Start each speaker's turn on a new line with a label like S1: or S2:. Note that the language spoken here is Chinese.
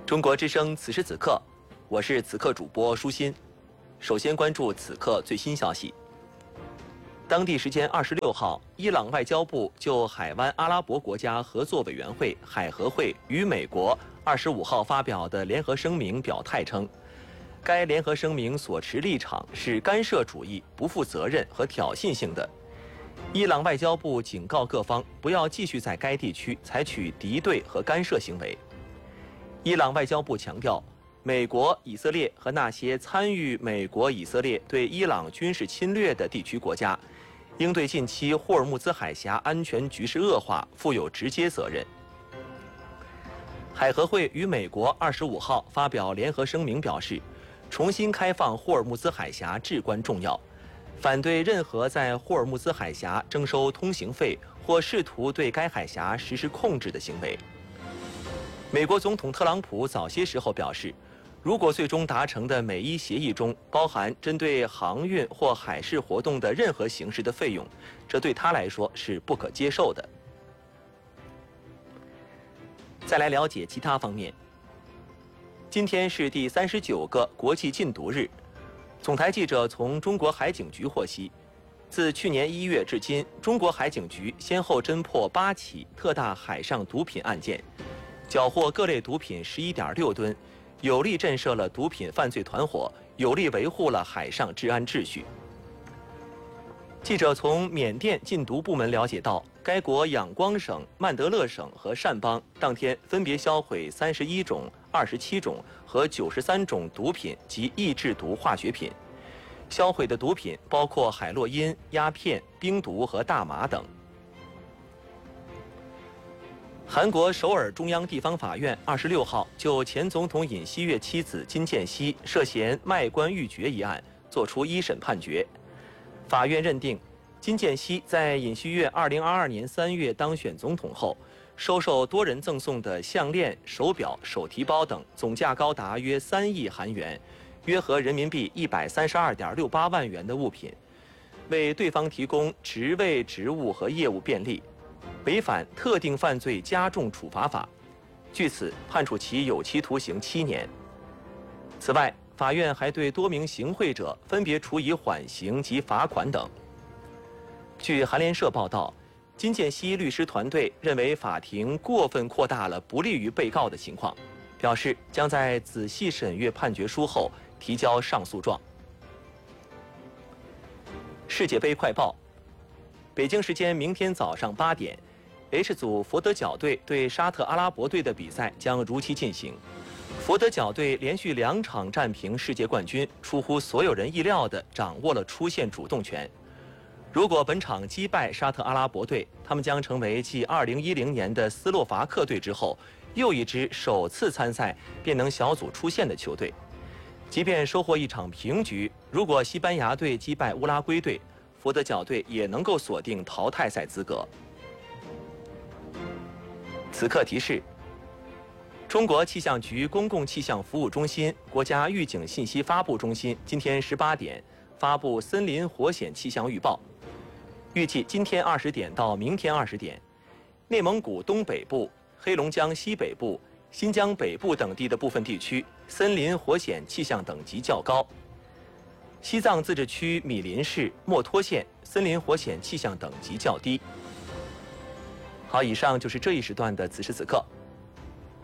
S1: 中国之声此时此刻，我是此刻主播舒心。首先关注此刻最新消息。当地时间26号，伊朗外交部就海湾阿拉伯国家合作委员会海合会与美国25号发表的联合声明表态称，该联合声明所持立场是干涉主义、不负责任和挑衅性的。伊朗外交部警告各方不要继续在该地区采取敌对和干涉行为。伊朗外交部强调，美国、以色列和那些参与美国、以色列对伊朗军事侵略的地区国家，应对近期霍尔木兹海峡安全局势恶化负有直接责任。海合会与美国25号发表联合声明表示，重新开放霍尔木兹海峡至关重要，反对任何在霍尔木兹海峡征收通行费或试图对该海峡实施控制的行为。美国总统特朗普早些时候表示，如果最终达成的美伊协议中包含针对航运或海事活动的任何形式的费用，这对他来说是不可接受的。再来了解其他方面。今天是第39个国际禁毒日。总台记者从中国海警局获悉，自去年1月至今，中国海警局先后侦破8起特大海上毒品案件，缴获各类毒品11.6吨，有力震慑了毒品犯罪团伙，有力维护了海上治安秩序。记者从缅甸禁毒部门了解到，该国仰光省、曼德勒省和善邦当天分别销毁31种、27种和93种毒品及易制毒化学品。销毁的毒品包括海洛因、鸦片、冰毒和大麻等。韩国首尔中央地方法院26号就前总统尹锡悦妻子金建熙涉嫌卖官鬻爵一案作出一审判决。法院认定，金建熙在尹锡悦2022年3月当选总统后，收受多人赠送的项链、手表、手提包等，总价高达约3亿韩元，约合人民币132.68万元的物品，为对方提供职位、职务和业务便利，违反特定犯罪加重处罚法，据此判处其有期徒刑7年。此外，法院还对多名行贿者分别处以缓刑及罚款等。据韩联社报道，金建熙律师团队认为法庭过分扩大了不利于被告的情况，表示将在仔细审阅判决书后提交上诉状。世界杯快报：北京时间明天早上8点。H 组佛得角队对沙特阿拉伯队的比赛将如期进行。佛得角队连续2场战平世界冠军，出乎所有人意料地掌握了出线主动权。如果本场击败沙特阿拉伯队，他们将成为继2010年的斯洛伐克队之后，又一支首次参赛便能小组出线的球队。即便收获一场平局，如果西班牙队击败乌拉圭队，佛得角队也能够锁定淘汰赛资格。此刻提示：中国气象局公共气象服务中心、国家预警信息发布中心今天18点发布森林火险气象预报，预计今天20点到明天20点，内蒙古东北部、黑龙江西北部、新疆北部等地的部分地区森林火险气象等级较高；西藏自治区米林市、墨脱县森林火险气象等级较低。好，以上就是这一时段的此时此刻。